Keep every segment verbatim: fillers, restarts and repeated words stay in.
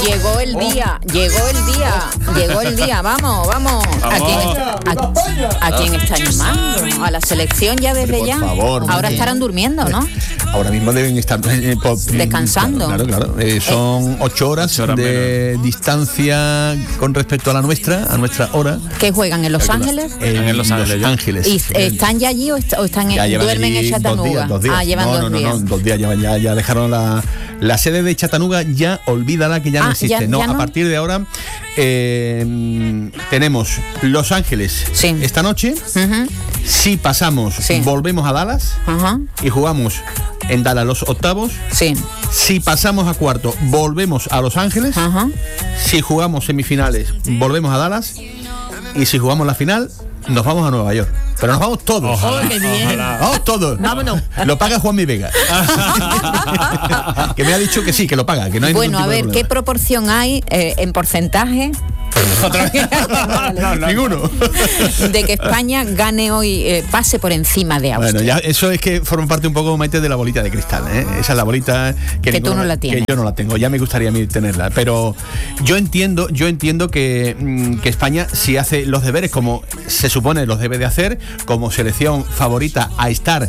Llegó el día, oh. llegó el día, llegó el día, vamos, vamos. ¿A quién está, a, a quién está animando? A la selección ya desde por ya. Favor, Ahora estarán durmiendo, ¿no? Ahora mismo deben estar eh, por, descansando. Claro, claro. claro. Eh, son ocho horas, ocho horas de menos. distancia con respecto a la nuestra, a nuestra hora. ¿Qué juegan en Los Ángeles? En, en Los Ángeles. Los Ángeles. ¿Y están ya allí o, est- o están en, duermen en Chattanooga? Dos días, dos días. Ah, llevan no, dos no, no, días. no, dos días ya, ya, ya dejaron la, la sede de Chattanooga, ya olvídala que ya ah, no existe. Ya, no, ya no, a partir de ahora eh, tenemos Los Ángeles sí. esta noche. Uh-huh. Si pasamos, sí. volvemos a Dallas uh-huh. y jugamos en Dallas los octavos. Sí. Si pasamos a cuarto, volvemos a Los Ángeles. Uh-huh. Si jugamos semifinales, volvemos a Dallas. Y si jugamos la final, nos vamos a Nueva York. Pero nos vamos todos. Ojalá, ¡qué bien! Ojalá. Vamos todos. Vámonos. Lo paga Juan Mi Vega. Que me ha dicho que sí, que lo paga. Que no hay bueno, a ver, ¿qué proporción hay eh, en porcentaje? ¿Otra vez? no, no, Ninguno. De que España gane hoy, eh, pase por encima de Austria. Bueno, ya eso es que forma parte un poco, Maite, de la bolita de cristal, ¿eh? Esa es la bolita que, que tú no la tienes. Que yo no la tengo. Ya me gustaría a mí tenerla. Pero yo entiendo, yo entiendo que, mmm, que España, si hace los deberes como se supone los debe de hacer, como selección favorita a estar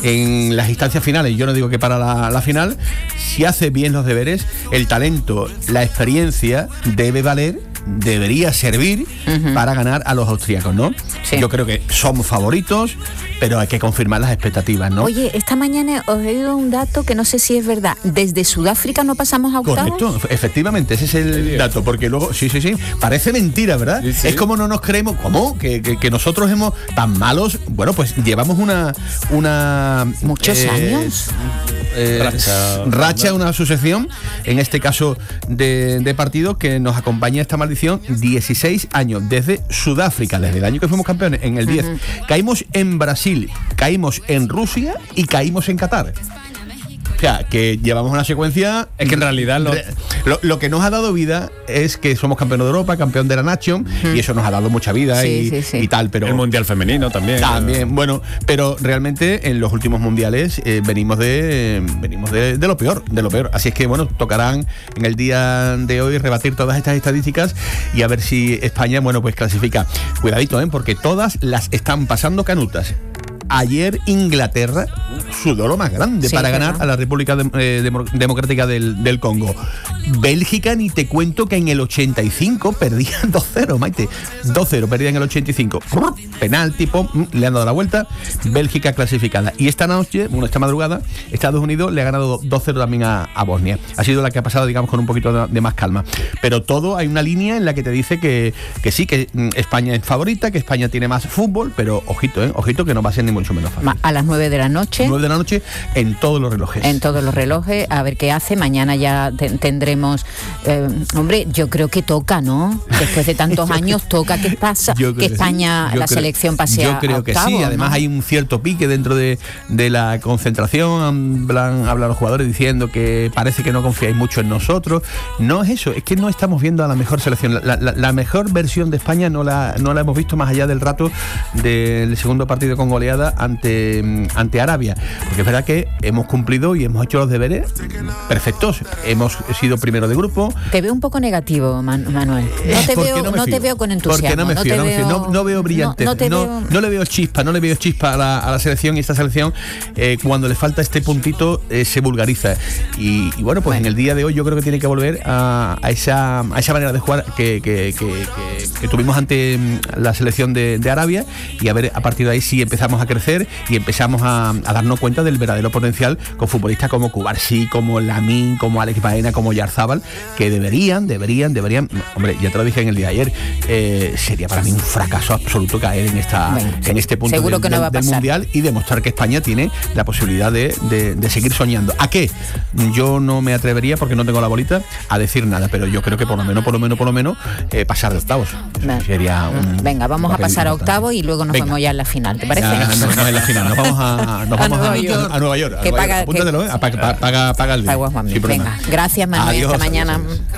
en las instancias finales, yo no digo que para la, la final, si hace bien los deberes, el talento, la experiencia debe valer, debería servir uh-huh. para ganar a los austríacos, ¿no? Sí. Yo creo que somos favoritos, pero hay que confirmar las expectativas, ¿no? Oye, esta mañana os he oído un dato que no sé si es verdad. ¿Desde Sudáfrica no pasamos a octavos? Correcto, efectivamente, ese es el sí, dato, porque luego, sí, sí, sí, parece mentira, ¿verdad? Sí, sí. Es como no nos creemos, ¿cómo? Que, que, que nosotros hemos tan malos, bueno, pues llevamos una... una Muchos eh, años. Eh, racha, racha, una sucesión, en este caso de, de partidos que nos acompaña esta maldición, dieciséis años, desde Sudáfrica, desde el año que fuimos campeones, en el diez. Uh-huh. Caímos en Brasil, caímos en Rusia y caímos en Qatar. O sea, que llevamos una secuencia. Es que en realidad lo, lo, lo que nos ha dado vida es que somos campeones de Europa, campeón de la Nation, uh-huh. y eso nos ha dado mucha vida sí, y, sí, sí. y tal. Pero el mundial femenino también. También, uh. bueno, pero realmente en los últimos mundiales eh, venimos de eh, venimos de, de lo peor, de lo peor. Así es que bueno, tocarán en el día de hoy rebatir todas estas estadísticas y a ver si España, bueno, pues clasifica. Cuidadito, ¿eh? Porque todas las están pasando canutas. Ayer Inglaterra sudó lo más grande sí, para ganar ¿verdad? a la República de, eh, Demo- Democrática del, del Congo. Bélgica, ni te cuento que en el ochenta y cinco perdían dos cero, Maite. dos cero, perdían en el ochenta y cinco. Penalti, pom, le han dado la vuelta. Bélgica clasificada. Y esta noche, bueno, esta madrugada, Estados Unidos le ha ganado dos cero también a, a Bosnia. Ha sido la que ha pasado, digamos, con un poquito de, de más calma. Pero todo, hay una línea en la que te dice que, que sí, que España es favorita, que España tiene más fútbol, pero ojito, ¿eh? Ojito que no va a ser ni mucho menos fácil. A las nueve de la noche. nueve de la noche en todos los relojes. En todos los relojes, a ver qué hace. Mañana ya te, tendremos... Eh, hombre, yo creo que toca, ¿no? Después de tantos años toca que pasa, que España, sí. la creo, selección pase yo a creo octavos, que sí, ¿no? además hay un cierto pique dentro de, de la concentración. Hablan, hablan los jugadores diciendo que parece que no confiáis mucho en nosotros. No es eso, es que no estamos viendo a la mejor selección. La, la, la mejor versión de España no la, no la hemos visto más allá del rato del segundo partido con goleada ante ante Arabia, porque es verdad que hemos cumplido y hemos hecho los deberes perfectos, hemos sido primero de grupo. Te veo un poco negativo, Man- Manuel, no te veo, no, no te veo con entusiasmo, porque no me fío, no, veo, no, no veo brillante, no, no, no, veo... no le veo chispa, no le veo chispa a la, a la selección, y esta selección eh, cuando le falta este puntito eh, se vulgariza y, y bueno, pues bueno. en el día de hoy yo creo que tiene que volver a, a, esa, a esa manera de jugar que, que, que, que, que tuvimos ante la selección de, de Arabia, y a ver a partir de ahí si empezamos a crecer y empezamos a, a darnos cuenta del verdadero potencial con futbolistas como Cubarsí, como Lamine, como Alex Baena, como Yarzábal, que deberían, deberían, deberían, hombre, ya te lo dije en el día de ayer, eh, sería para mí un fracaso absoluto caer en esta bueno, en este punto del, de, no del, del Mundial y demostrar que España tiene la posibilidad de, de, de seguir soñando. ¿A qué? Yo no me atrevería, porque no tengo la bolita, a decir nada, pero yo creo que por lo menos, por lo menos, por lo menos, eh, pasar de octavos. Sería un, Venga, vamos a pasar a octavos y luego nos Venga. vemos ya en la final, ¿te parece? Ya, no, no en la final, nos vamos a, nos vamos a, Nueva, a, York. a Nueva York. Que paga, Apúntatelo, ¿eh? Paga, paga, paga el día. Venga, gracias, Manuel. Adiós, esta mañana. Adiós.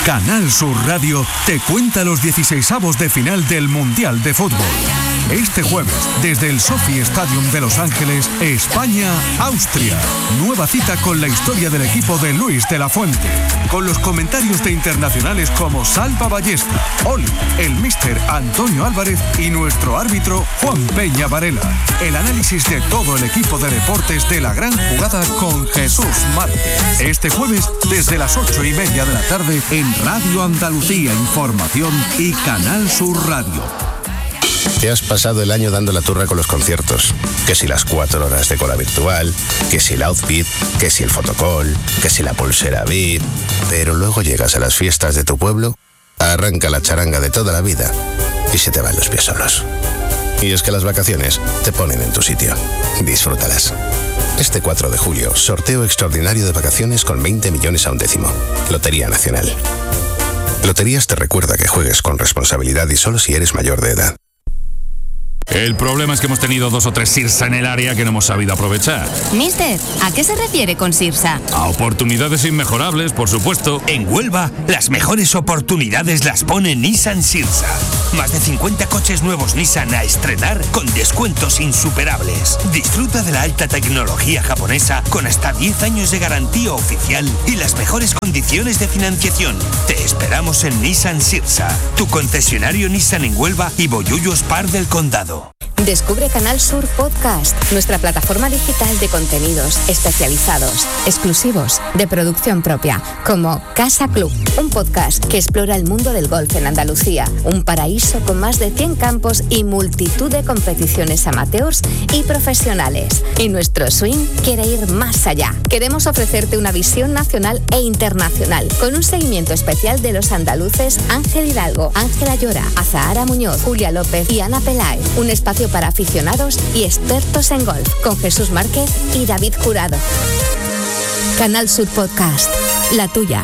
Canal Sur Radio te cuenta los dieciseisavos de final del Mundial de Fútbol. Este jueves, desde el Sophie Stadium de Los Ángeles, España-Austria. Nueva cita con la historia del equipo de Luis de la Fuente. Con los comentarios de internacionales como Salva Ballesta, Oli, el míster Antonio Álvarez y nuestro árbitro Juan Peña Varela. El análisis de todo el equipo de deportes de la gran jugada con Jesús Márquez. Este jueves, desde las ocho y media de la tarde, en Radio Andalucía Información y Canal Sur Radio. Te has pasado el año dando la turra con los conciertos. Que si las cuatro horas de cola virtual, que si el outfit, que si el fotocall, que si la pulsera V I P. Pero luego llegas a las fiestas de tu pueblo, arranca la charanga de toda la vida y se te van los pies solos. Y es que las vacaciones te ponen en tu sitio. Disfrútalas. Este cuatro de julio, sorteo extraordinario de vacaciones con veinte millones a un décimo. Lotería Nacional. Loterías te recuerda que juegues con responsabilidad y solo si eres mayor de edad. El problema es que hemos tenido dos o tres Sirsa en el área que no hemos sabido aprovechar. Mister, ¿a qué se refiere con Sirsa? A oportunidades inmejorables, por supuesto. En Huelva, las mejores oportunidades las pone Nissan Sirsa. Más de cincuenta coches nuevos Nissan a estrenar con descuentos insuperables. Disfruta de la alta tecnología japonesa con hasta diez años de garantía oficial y las mejores condiciones de financiación. Te esperamos en Nissan Sirsa, tu concesionario Nissan en Huelva y Boyullo Spar del Condado. Descubre Canal Sur Podcast, nuestra plataforma digital de contenidos especializados, exclusivos, de producción propia, como Casa Club, un podcast que explora el mundo del golf en Andalucía, un paraíso con más de cien campos y multitud de competiciones amateurs y profesionales. Y nuestro swing quiere ir más allá. Queremos ofrecerte una visión nacional e internacional, con un seguimiento especial de los andaluces Ángel Hidalgo, Ángela Llora, Azahara Muñoz, Julia López y Ana Peláez. Un espacio para aficionados y expertos en golf, con Jesús Márquez y David Jurado. Canal Sur Podcast, la tuya.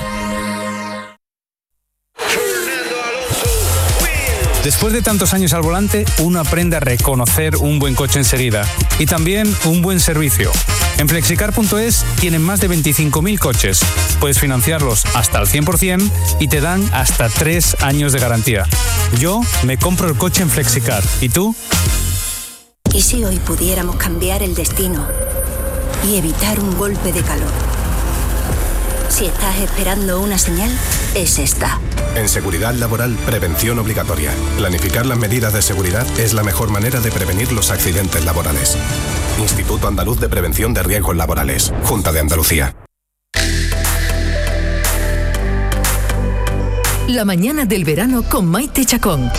Después de tantos años al volante, uno aprende a reconocer un buen coche enseguida y también un buen servicio. En flexicar punto es tienen más de veinticinco mil coches. Puedes financiarlos hasta el cien por ciento y te dan hasta tres años de garantía. Yo me compro el coche en Flexicar. ¿Y tú? ¿Y si hoy pudiéramos cambiar el destino y evitar un golpe de calor? Si estás esperando una señal, es esta. En seguridad laboral, prevención obligatoria. Planificar las medidas de seguridad es la mejor manera de prevenir los accidentes laborales. Instituto Andaluz de Prevención de Riesgos Laborales. Junta de Andalucía. La mañana del verano con Maite Chacón.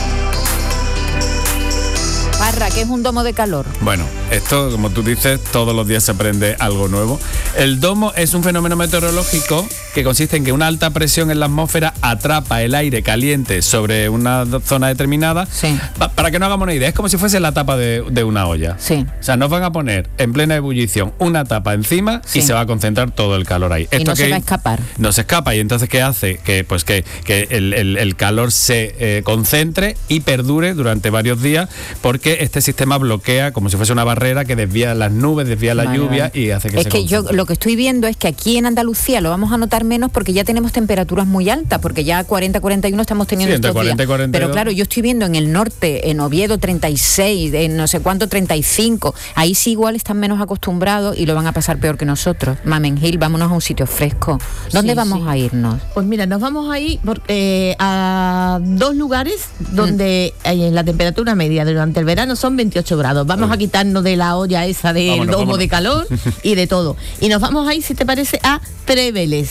Parra, ¿qué es un domo de calor? Bueno, esto, como tú dices, todos los días se aprende algo nuevo. El domo es un fenómeno meteorológico que consiste en que una alta presión en la atmósfera atrapa el aire caliente sobre una zona determinada. Sí. Pa- para que no hagamos una idea, es como si fuese la tapa de, de una olla. Sí. O sea, nos van a poner en plena ebullición una tapa encima Sí. y se va a concentrar todo el calor ahí. Y Esto no se que va a escapar. No se escapa, y entonces ¿qué hace? Que pues que, que el, el- el calor se eh, concentre y perdure durante varios días, porque este sistema bloquea como si fuese una barrera que desvía las nubes, desvía la Vale, lluvia vale. y hace que es se que yo concentre. lo que estoy viendo es que aquí en Andalucía lo vamos a notar menos porque ya tenemos temperaturas muy altas, porque ya cuarenta, cuarenta y uno estamos teniendo Sí, entre estos cuarenta y días. cuarenta y dos. Pero claro, yo estoy viendo en el norte, en Oviedo treinta y seis, en no sé cuánto treinta y cinco, ahí sí igual están menos acostumbrados y lo van a pasar peor que nosotros. Mamen Gil, vámonos a un sitio fresco. ¿Dónde Sí, vamos sí. a irnos? Pues mira, nos vamos a ir por- eh, a dos lugares donde eh, la temperatura media durante el verano son veintiocho grados. Vamos a quitarnos de la olla esa del Vámonos, domo vámonos. de calor y de todo. Y nos vamos a ir, si te parece, a Tréveles.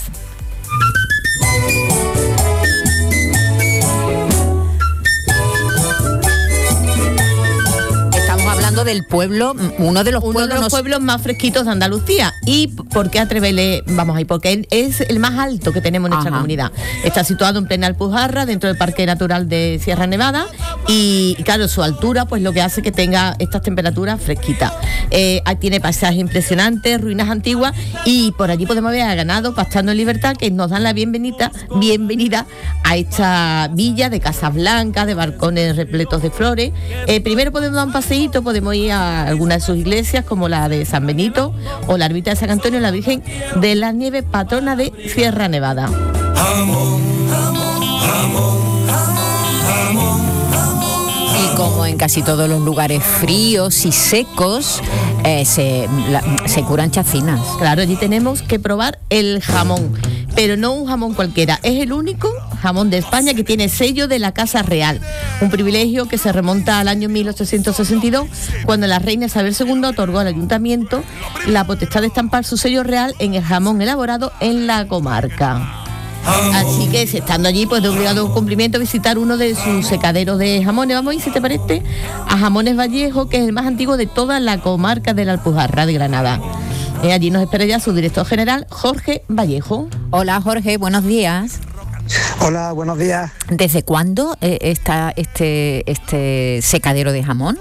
Estamos hablando del pueblo, uno de los Uno pueblos, de los no- pueblos más fresquitos de Andalucía. ¿Y por qué a Tréveles vamos a ir? Porque es el más alto que tenemos en nuestra Ajá. comunidad. Está situado en plena Alpujarra, dentro del Parque Natural de Sierra Nevada. Y, y claro, su altura pues lo que hace que tenga estas temperaturas fresquitas. Eh, ahí tiene paisajes impresionantes, ruinas antiguas, y por allí podemos ver a ganado pastando en libertad, que nos dan la bienvenida, bienvenida a esta villa de casas blancas, de balcones repletos de flores. Eh, primero podemos dar un paseíto, podemos ir a alguna de sus iglesias, como la de San Benito o la ermita de San Antonio, la Virgen de la Nieve, patrona de Sierra Nevada. Amor, amor. como en casi todos los lugares fríos y secos, eh, se, la, se curan chacinas. Claro, allí tenemos que probar el jamón, pero no un jamón cualquiera, es el único jamón de España que tiene sello de la Casa Real, un privilegio que se remonta al año mil ochocientos sesenta y dos, cuando la reina Isabel segunda otorgó al ayuntamiento la potestad de estampar su sello real en el jamón elaborado en la comarca. Así que, si estando allí, pues de obligado cumplimiento visitar uno de sus secaderos de jamones. Vamos a ir, si te parece, a Jamones Vallejo, que es el más antiguo de toda la comarca de la Alpujarra de Granada. Eh, allí nos espera ya su director general, Jorge Vallejo. Hola, Jorge, buenos días. Hola, buenos días. ¿Desde cuándo eh, está este, este secadero de jamón?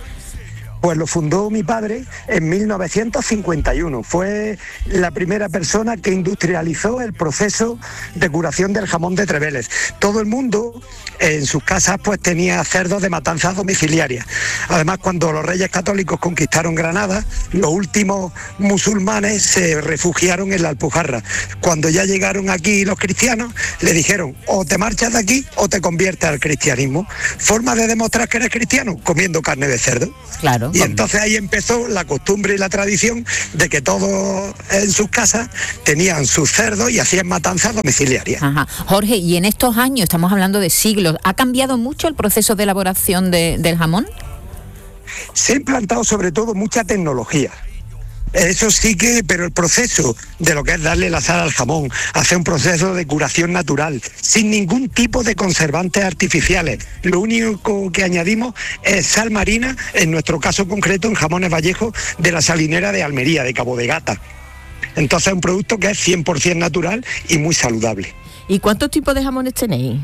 Pues lo fundó mi padre en mil novecientos cincuenta y uno. Fue la primera persona que industrializó el proceso de curación del jamón de Treveles. Todo el mundo en sus casas pues tenía cerdos de matanzas domiciliarias. Además, cuando los reyes católicos conquistaron Granada, los últimos musulmanes se refugiaron en la Alpujarra. Cuando ya llegaron aquí los cristianos, le dijeron: o te marchas de aquí o te conviertes al cristianismo. Forma de demostrar que eres cristiano, comiendo carne de cerdo. Claro. Y entonces ahí empezó la costumbre y la tradición de que todos en sus casas tenían sus cerdos y hacían matanzas domiciliarias. Ajá. Jorge, y en estos años, estamos hablando de siglos, ¿ha cambiado mucho el proceso de elaboración de, del jamón? Se ha implantado sobre todo mucha tecnología. Eso sí que, pero el proceso de lo que es darle la sal al jamón, hacer un proceso de curación natural, sin ningún tipo de conservantes artificiales. Lo único que añadimos es sal marina, en nuestro caso concreto en Jamones Vallejo, de la salinera de Almería, de Cabo de Gata. Entonces es un producto que es cien por ciento natural y muy saludable. ¿Y cuántos tipos de jamones tenéis?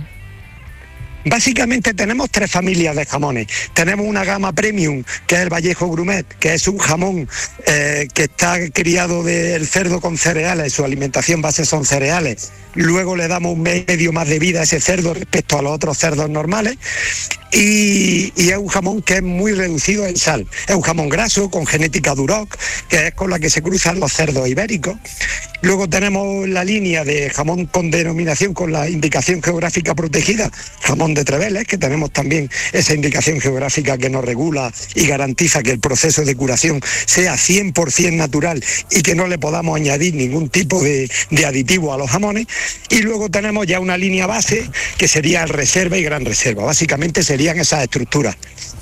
Básicamente tenemos tres familias de jamones. Tenemos una gama premium, que es el Vallejo Grumet, que es un jamón eh, que está criado del cerdo con cereales, su alimentación base son cereales. Luego le damos un medio más de vida a ese cerdo respecto a los otros cerdos normales. Y, y es un jamón que es muy reducido en sal. Es un jamón graso con genética Duroc, que es con la que se cruzan los cerdos ibéricos. Luego tenemos la línea de jamón con denominación con la indicación geográfica protegida, jamón de Treveles, que tenemos también esa indicación geográfica que nos regula y garantiza que el proceso de curación sea cien por ciento natural y que no le podamos añadir ningún tipo de, de aditivo a los jamones. Y luego tenemos ya una línea base que sería el reserva y gran reserva. Básicamente serían esas estructuras.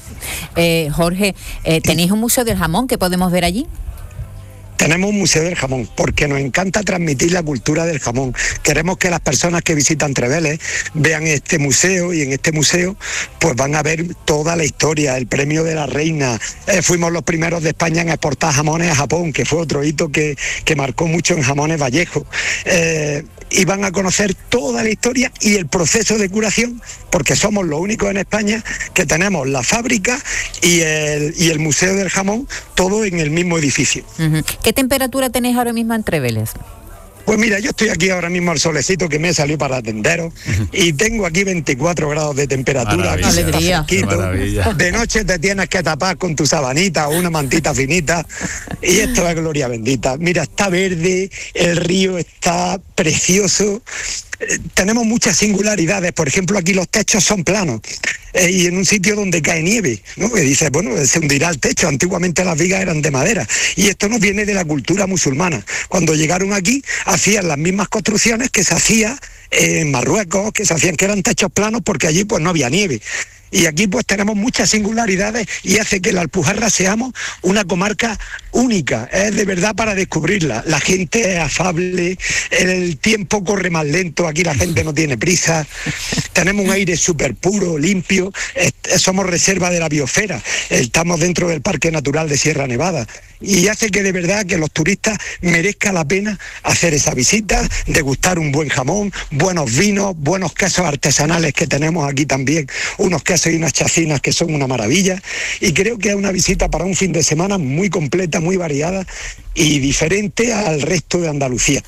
Eh, Jorge, eh, ¿tenéis un museo del jamón que podemos ver allí? Tenemos un museo del jamón, porque nos encanta transmitir la cultura del jamón. Queremos que las personas que visitan Treveles vean este museo, y en este museo pues van a ver toda la historia, el premio de la reina. Eh, fuimos los primeros de España en exportar jamones a Japón, que fue otro hito que, que marcó mucho en Jamones Vallejo. Eh, y van a conocer toda la historia y el proceso de curación, porque somos los únicos en España que tenemos la fábrica y el, y el Museo del Jamón, todo en el mismo edificio. Uh-huh. ¿Qué temperatura tenéis ahora mismo en Treveles? Pues mira, yo estoy aquí ahora mismo al solecito que me salió para atenderos y tengo aquí veinticuatro grados de temperatura. Maravilla. Maravilla. De noche te tienes que tapar con tu sabanita o una mantita finita y esto es gloria bendita. Mira, está verde, el río está precioso. Tenemos muchas singularidades, por ejemplo aquí los techos son planos eh, y en un sitio donde cae nieve, ¿no? Que dices, bueno, se hundirá el techo, antiguamente las vigas eran de madera y esto nos viene de la cultura musulmana. Cuando llegaron aquí hacían las mismas construcciones que se hacía en Marruecos, que se hacían que eran techos planos porque allí pues no había nieve. Y aquí pues tenemos muchas singularidades y hace que la Alpujarra seamos una comarca única, es de verdad para descubrirla. La gente es afable, el tiempo corre más lento, aquí la gente no tiene prisa, tenemos un aire súper puro, limpio, somos reserva de la biosfera, estamos dentro del Parque Natural de Sierra Nevada y hace que de verdad que los turistas merezca la pena hacer esa visita, degustar un buen jamón, buenos vinos, buenos quesos artesanales que tenemos aquí también, unos quesos y unas chacinas que son una maravilla y creo que es una visita para un fin de semana muy completa, muy variada y diferente al resto de Andalucía.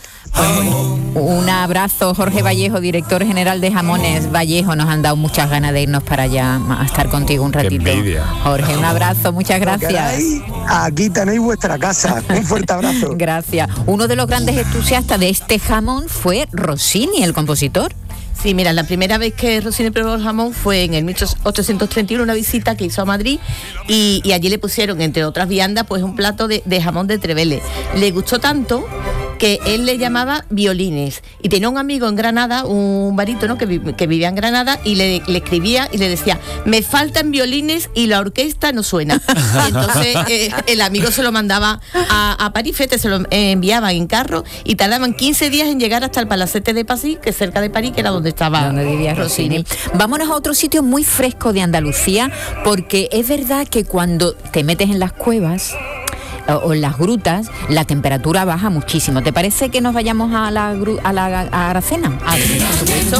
Un abrazo, Jorge Vallejo, director general de Jamones Vallejo. Nos han dado muchas ganas de irnos para allá a estar contigo un ratito. Jorge, un abrazo, muchas gracias. Aquí tenéis vuestra casa. Un fuerte abrazo. Gracias. Uno de los grandes entusiastas de este jamón fue Rossini, el compositor. Sí, mira, la primera vez que Rossini probó el jamón fue en el mil ochocientos treinta y uno, una visita que hizo a Madrid, y, y allí le pusieron, entre otras viandas, pues un plato de, de jamón de Trevele. Le gustó tanto que él le llamaba violines, y tenía un amigo en Granada, un barítono que, vi, que vivía en Granada, y le, le escribía y le decía: me faltan violines y la orquesta no suena. Y entonces eh, el amigo se lo mandaba a, a París, fete, se lo enviaban en carro, y tardaban quince días en llegar hasta el Palacete de Passy, que es cerca de París, que era donde estaba donde vivía Rossini. Rossini. Vámonos a otro sitio muy fresco de Andalucía, porque es verdad que cuando te metes en las cuevas o en las grutas, la temperatura baja muchísimo. ¿Te parece que nos vayamos a la, gru- a la a Aracena? A ver, por supuesto.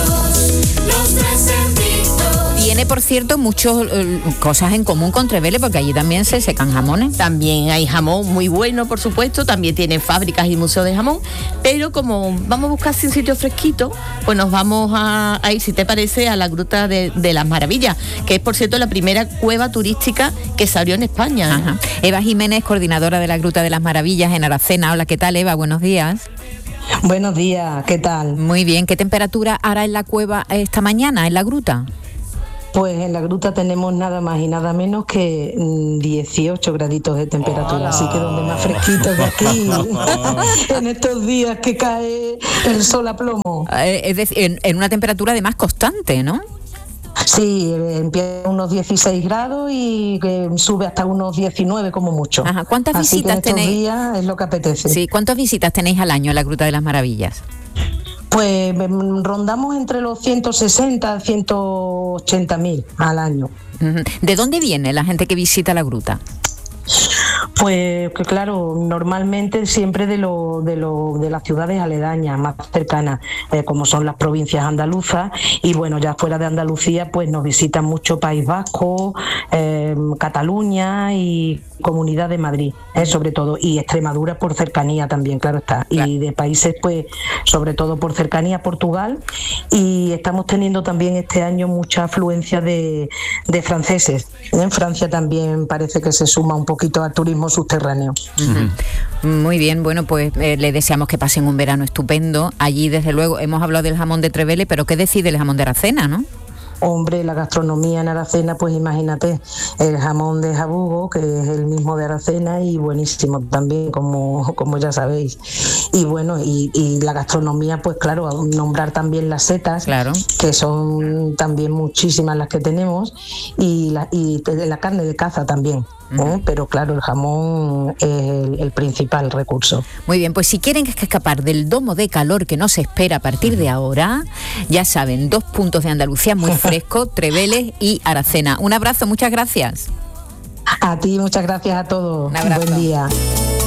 Tiene, por cierto, muchas eh, cosas en común con Trevele, porque allí también se secan jamones. También hay jamón muy bueno, por supuesto, también tienen fábricas y museos de jamón, pero como vamos a buscar un sitio fresquito, pues nos vamos a, a ir, si te parece, a la Gruta de, de las Maravillas, que es, por cierto, la primera cueva turística que se abrió en España. Ajá. Eva Jiménez, coordinadora de la Gruta de las Maravillas en Aracena. Hola, ¿qué tal, Eva? Buenos días. Buenos días, ¿qué tal? Muy bien. ¿Qué temperatura hará en la cueva esta mañana, en la gruta? Pues en la gruta tenemos nada más y nada menos que dieciocho graditos de temperatura, ¡hola! Así que donde más fresquito que aquí, en estos días que cae el sol a plomo. Eh, es decir, en, en una temperatura además constante, ¿no? Sí, empieza unos dieciséis grados y que sube hasta unos diecinueve como mucho. Ajá. ¿Cuántas Así visitas que en estos tenéis? días es lo que apetece. Sí, ¿cuántas visitas tenéis al año en la Gruta de las Maravillas? Pues rondamos entre los ciento sesenta, ciento ochenta mil al año. ¿De dónde viene la gente que visita la gruta? Pues que claro, normalmente siempre de lo, de lo, de las ciudades aledañas, más cercanas, eh, como son las provincias andaluzas, y bueno, ya fuera de Andalucía, pues nos visitan mucho País Vasco, eh, Cataluña y Comunidad de Madrid, eh, sobre todo, y Extremadura por cercanía también, claro está, claro. Y de países, pues, sobre todo por cercanía, Portugal, y estamos teniendo también este año mucha afluencia de, de franceses. En Francia también parece que se suma un poquito al turismo subterráneo. Uh-huh. Muy bien, bueno, pues eh, le deseamos que pasen un verano estupendo. Allí, desde luego, hemos hablado del jamón de Trevele, pero ¿qué decide el jamón de Aracena, no? Hombre, la gastronomía en Aracena, pues imagínate, el jamón de Jabugo, que es el mismo de Aracena y buenísimo también, como, como ya sabéis. Y bueno, y, y la gastronomía, pues claro, nombrar también las setas, claro, que son también muchísimas las que tenemos, y la, y la carne de caza también. ¿Eh? Pero claro, el jamón es el, el principal recurso. Muy bien, pues si quieren escapar del domo de calor que nos espera a partir de ahora, ya saben, dos puntos de Andalucía muy fresco, Trevele y Aracena. Un abrazo, muchas gracias. A ti, muchas gracias a todos. Un abrazo. Buen día.